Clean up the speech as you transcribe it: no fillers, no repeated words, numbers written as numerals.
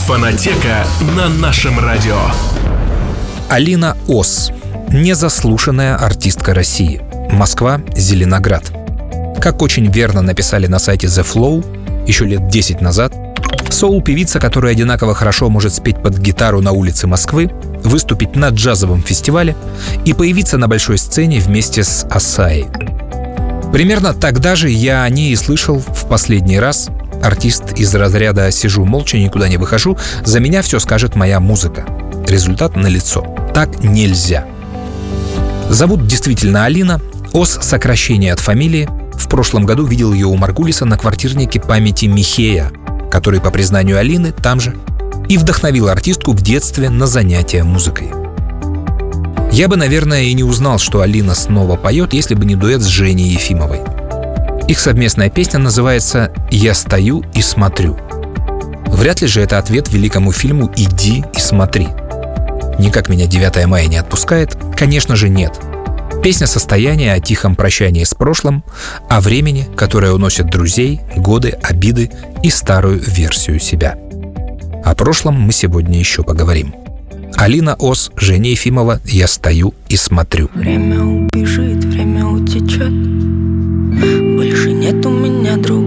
Фонотека на нашем радио. Алина Ос. Незаслушанная артистка России. Москва, Зеленоград. Как очень верно написали на сайте The Flow еще лет 10 назад, соул-певица, которая одинаково хорошо может спеть под гитару на улице Москвы, выступить на джазовом фестивале и появиться на большой сцене вместе с Асаи. Примерно тогда же я о ней и слышал в последний раз. Артист из разряда «сижу молча, никуда не выхожу, за меня все скажет моя музыка». Результат налицо. Так нельзя. Зовут действительно Алина. Ос — сокращение от фамилии. В прошлом году видел ее у Маргулиса на квартирнике памяти Михея, который, по признанию Алины, там же, и вдохновил артистку в детстве на занятия музыкой. Я бы, наверное, и не узнал, что Алина снова поет, если бы не дуэт с Женей Ефимовой. Их совместная песня называется «Я стою и смотрю». Вряд ли же это ответ великому фильму «Иди и смотри». «Никак меня 9 мая не отпускает» — конечно же нет. Песня состояния о тихом прощании с прошлым, о времени, которое уносит друзей, годы, обиды и старую версию себя. О прошлом мы сегодня еще поговорим. Алина Ос, Женя Ефимова, «Я стою и смотрю». Время убежит, время утечет. Больше нет у меня друга.